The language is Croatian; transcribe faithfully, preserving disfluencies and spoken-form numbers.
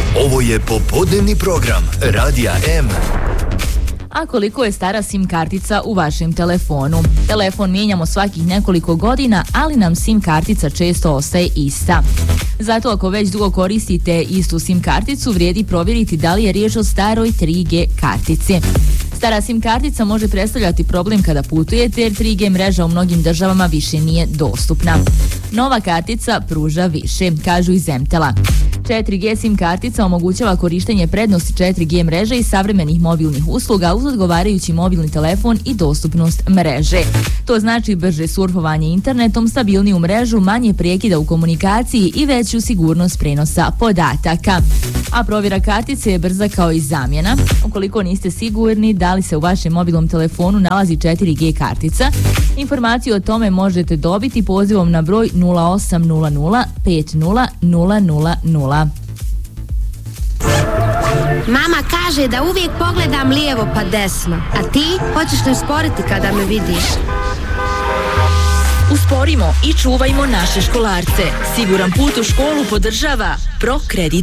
Ovo je popodnevni program Radija M. A koliko je stara SIM kartica u vašem telefonu? Telefon mijenjamo svakih nekoliko godina, ali nam SIM kartica često ostaje ista. Zato ako već dugo koristite istu SIM karticu, vrijedi provjeriti da li je riječ o staroj tri G kartici. Stara SIM kartica može predstavljati problem kada putujete jer tri G mreža u mnogim državama više nije dostupna. Nova kartica pruža više, kažu iz Emtela. četiri G SIM kartica omogućava korištenje prednosti četiri G mreže i savremenih mobilnih usluga uz odgovarajući mobilni telefon i dostupnost mreže. To znači brže surfovanje internetom, stabilniju mrežu, manje prekida u komunikaciji i veću sigurnost prenosa podataka. A provjera kartice je brza kao i zamjena. Ukoliko niste sigurni da li se u vašem mobilnom telefonu nalazi četiri G kartica, informaciju o tome možete dobiti pozivom na broj nula osam nula nula pet nula nula nula nula. Mama kaže da uvijek pogledam lijevo pa desno, a ti hoćeš li usporiti kada me vidiš? Usporimo i čuvajmo naše školarce. Siguran put u školu podržava ProKredit.